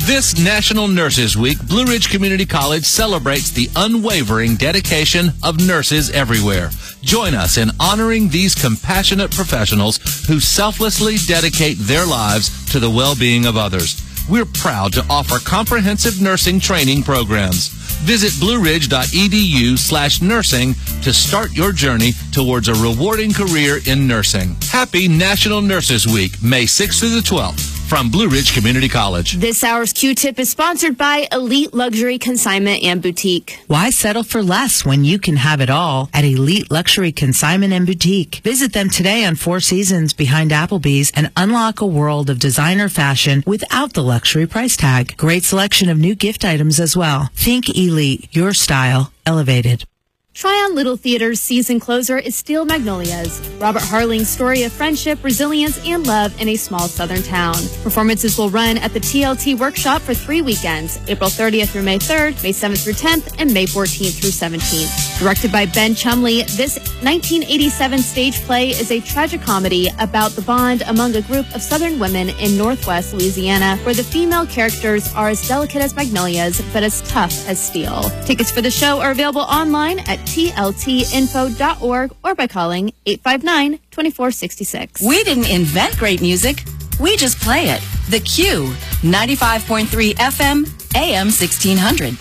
This National Nurses Week, Blue Ridge Community College celebrates the unwavering dedication of nurses everywhere. Join us in honoring these compassionate professionals who selflessly dedicate their lives to the well-being of others. We're proud to offer comprehensive nursing training programs. Visit blueridge.edu/nursing to start your journey towards a rewarding career in nursing. Happy National Nurses Week, May 6th through the 12th. From Blue Ridge Community College. This hour's Q-Tip is sponsored by Elite Luxury Consignment and Boutique. Why settle for less when you can have it all at Elite Luxury Consignment and Boutique? Visit them today on Four Seasons behind Applebee's and unlock a world of designer fashion without the luxury price tag. Great selection of new gift items as well. Think Elite, your style elevated. Tryon Little Theater's season closer is Steel Magnolias, Robert Harling's story of friendship, resilience, and love in a small southern town. Performances will run at the TLT Workshop for 3 weekends, April 30th through May 3rd, May 7th through 10th, and May 14th through 17th. Directed by Ben Chumley, this 1987 stage play is a tragicomedy about the bond among a group of southern women in northwest Louisiana, where the female characters are as delicate as magnolias, but as tough as steel. Tickets for the show are available online at tltinfo.org or by calling 859-2466. We didn't invent great music. We just play it. The Q, 95.3 FM, AM 1600.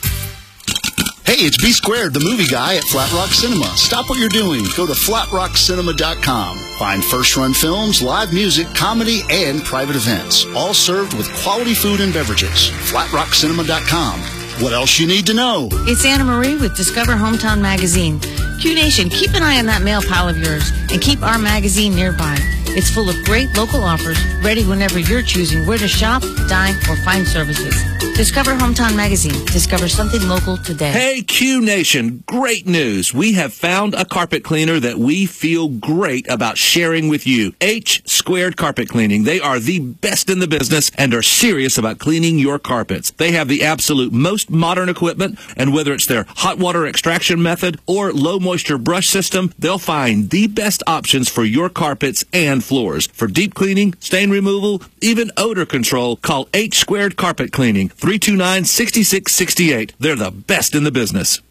Hey, it's B Squared, the movie guy at Flat Rock Cinema. Stop what you're doing. Go to flatrockcinema.com. Find first-run films, live music, comedy, and private events. All served with quality food and beverages. flatrockcinema.com. What else you need to know? It's Anna Marie with Discover Hometown Magazine. Q Nation, keep an eye on that mail pile of yours and keep our magazine nearby. It's full of great local offers, ready whenever you're choosing where to shop, dine, or find services. Discover Hometown Magazine. Discover something local today. Hey, Q Nation, great news. We have found a carpet cleaner that we feel great about sharing with you. H Squared Carpet Cleaning. They are the best in the business and are serious about cleaning your carpets. They have the absolute most modern equipment, and whether it's their hot water extraction method or low moisture brush system, they'll find the best options for your carpets and floors. For deep cleaning, stain removal, even odor control, call H Squared Carpet Cleaning, 329-6668. They're the best in the business.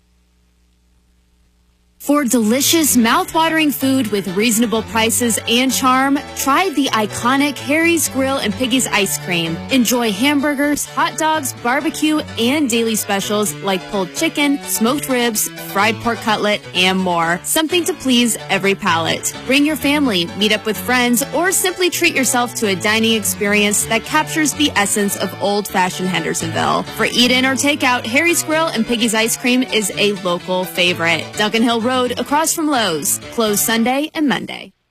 For delicious, mouth-watering food with reasonable prices and charm, try the iconic Harry's Grill and Piggy's Ice Cream. Enjoy hamburgers, hot dogs, barbecue, and daily specials like pulled chicken, smoked ribs, fried pork cutlet, and more. Something to please every palate. Bring your family, meet up with friends, or simply treat yourself to a dining experience that captures the essence of old-fashioned Hendersonville. For eat-in or takeout, Harry's Grill and Piggy's Ice Cream is a local favorite. Duncan Hill Road, across from Lowe's. Closed Sunday and Monday.